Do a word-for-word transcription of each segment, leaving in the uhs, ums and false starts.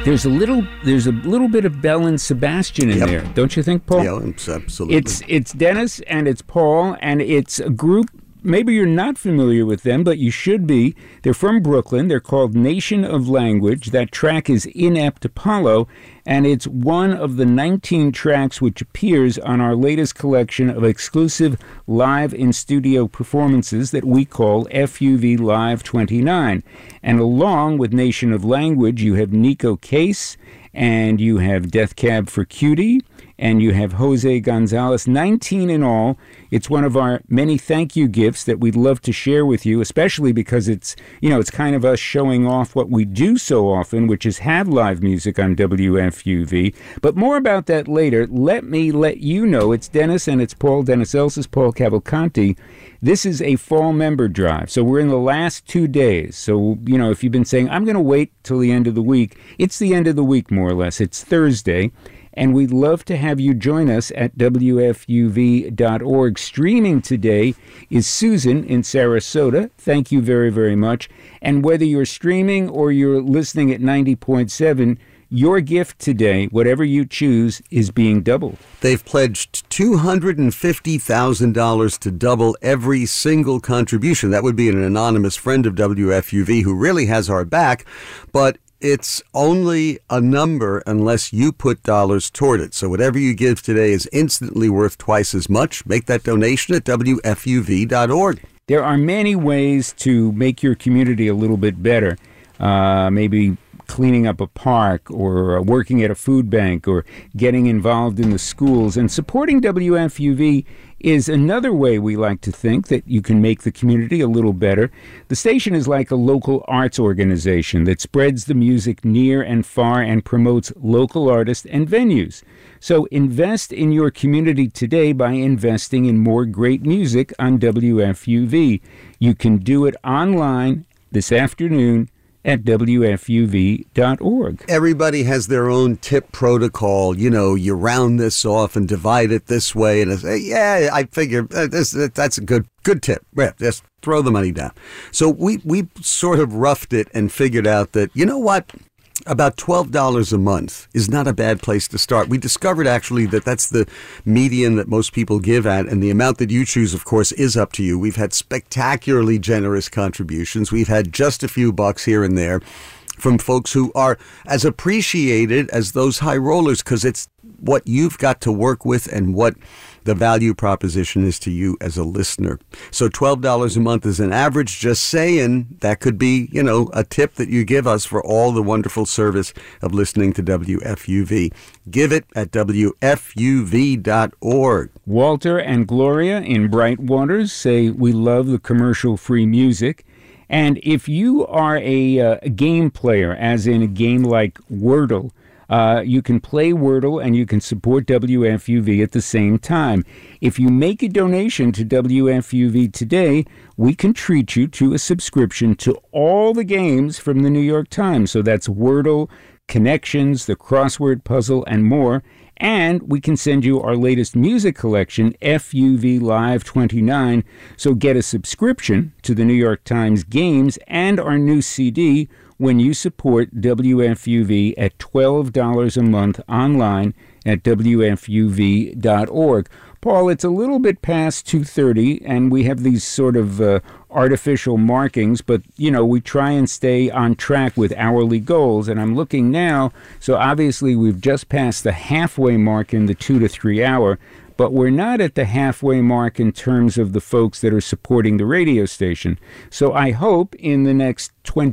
There's a little, there's a little bit of Belle and Sebastian in Yep. there, don't you think, Paul? Yeah, absolutely. It's it's Dennis and it's Paul, and it's a group. Maybe you're not familiar with them, but you should be. They're from Brooklyn. They're called Nation of Language. That track is Inept Apollo, and it's one of the nineteen tracks which appears on our latest collection of exclusive live in-studio performances that we call F U V Live twenty-nine. And along with Nation of Language, you have Nico Case, and you have Death Cab for Cutie, and you have Jose Gonzalez, nineteen in all. It's one of our many thank you gifts that we'd love to share with you, especially because it's, you know, it's kind of us showing off what we do so often, which is have live music on W F U V. But more about that later. Let me let you know it's Dennis and it's Paul, Dennis Elsas, Paul Cavalcanti. This is a fall member drive, so we're in the last two days. So, you know, if you've been saying, I'm going to wait till the end of the week, it's the end of the week, more or less. It's Thursday. And we'd love to have you join us at W F U V dot org. Streaming today is Susan in Sarasota. Thank you very, very much. And whether you're streaming or you're listening at ninety point seven, your gift today, whatever you choose, is being doubled. They've pledged two hundred fifty thousand dollars to double every single contribution. That would be an anonymous friend of W F U V who really has our back, but it's only a number unless you put dollars toward it. So whatever you give today is instantly worth twice as much. Make that donation at W F U V dot org. There are many ways to make your community a little bit better. Uh, maybe cleaning up a park, or uh, working at a food bank, or getting involved in the schools. And supporting W F U V is another way we like to think that you can make the community a little better. The station is like a local arts organization that spreads the music near and far and promotes local artists and venues. So invest in your community today by investing in more great music on W F U V. You can do it online this afternoon at W F U V dot org. Everybody has their own tip protocol. You know, you round this off and divide it this way. And I say, yeah, I figure uh, this, that's a good good tip. Yeah, just throw the money down. So we, we sort of roughed it and figured out that, you know what? About twelve dollars a month is not a bad place to start. We discovered actually that that's the median that most people give at, and the amount that you choose, of course, is up to you. We've had spectacularly generous contributions. We've had just a few bucks here and there from folks who are as appreciated as those high rollers, because it's what you've got to work with and what the value proposition is to you as a listener. So twelve dollars a month is an average. Just saying, that could be, you know, a tip that you give us for all the wonderful service of listening to W F U V. Give it at W F U V dot org. Walter and Gloria in Bright Waters say we love the commercial-free music. And if you are a, uh, a game player, as in a game like Wordle, Uh, you can play Wordle and you can support W F U V at the same time. If you make a donation to W F U V today, we can treat you to a subscription to all the games from the New York Times. So that's Wordle, Connections, the crossword puzzle, and more. And we can send you our latest music collection, F U V Live twenty-nine. So get a subscription to the New York Times games and our new C D when you support W F U V at twelve dollars a month online at W F U V dot org. Paul, it's a little bit past two thirty, and we have these sort of uh, artificial markings, but, you know, we try and stay on track with hourly goals, and I'm looking now, so obviously we've just passed the halfway mark in the two to three hour, but we're not at the halfway mark in terms of the folks that are supporting the radio station. So I hope in the next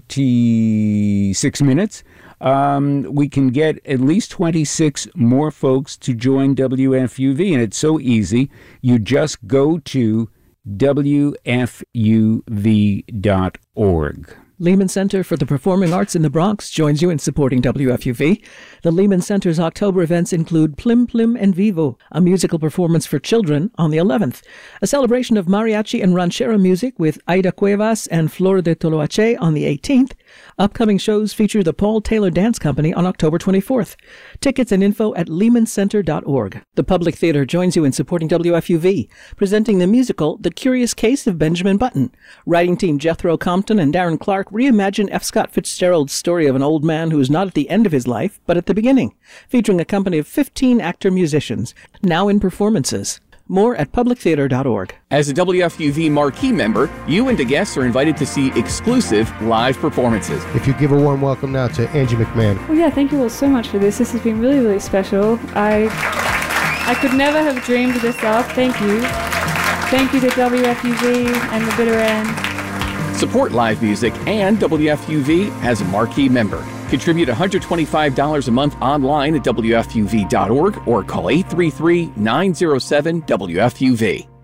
twenty-six minutes, um, we can get at least twenty-six more folks to join W F U V. And it's so easy. You just go to W F U V dot org. Lehman Center for the Performing Arts in the Bronx joins you in supporting W F U V. The Lehman Center's October events include Plim Plim en Vivo, a musical performance for children on the eleventh, a celebration of mariachi and ranchera music with Aida Cuevas and Flor de Toloache on the eighteenth. Upcoming shows feature the Paul Taylor Dance Company on October twenty-fourth. Tickets and info at lehman center dot org. The Public Theater joins you in supporting W F U V, presenting the musical The Curious Case of Benjamin Button. Writing team Jethro Compton and Darren Clark Park reimagine F. Scott Fitzgerald's story of an old man who is not at the end of his life, but at the beginning, featuring a company of fifteen actor-musicians, now in performances. More at public theater dot org. As a W F U V marquee member, you and the guests are invited to see exclusive live performances. If you give a warm welcome now to Angie McMahon. Well, yeah, thank you all so much for this. This has been really, really special. I I could never have dreamed this up. Thank you. Thank you to W F U V and the Bitter End. Support live music and W F U V as a marquee member. Contribute one hundred twenty-five dollars a month online at W F U V dot org or call eight three three, nine zero seven, W F U V.